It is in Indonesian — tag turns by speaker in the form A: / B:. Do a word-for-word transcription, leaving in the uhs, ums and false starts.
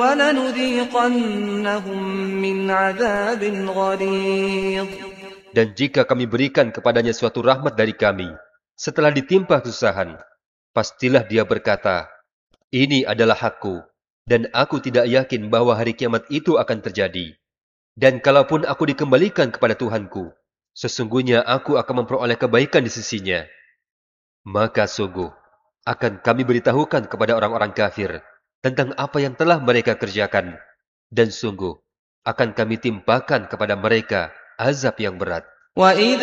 A: وَلَنُذِيقَنَّهُم مِّنْ عَذَابٍ غَلِيظٍ.
B: Dan jika kami berikan kepadanya suatu rahmat dari kami, setelah ditimpa kesusahan, pastilah dia berkata, ini adalah hakku, dan aku tidak yakin bahwa hari kiamat itu akan terjadi. Dan kalaupun aku dikembalikan kepada Tuhanku, sesungguhnya aku akan memperoleh kebaikan di sisinya. Maka sungguh, akan kami beritahukan kepada orang-orang kafir tentang apa yang telah mereka kerjakan. Dan sungguh, akan kami timpakan kepada mereka azab yang berat.
A: وَإِذَا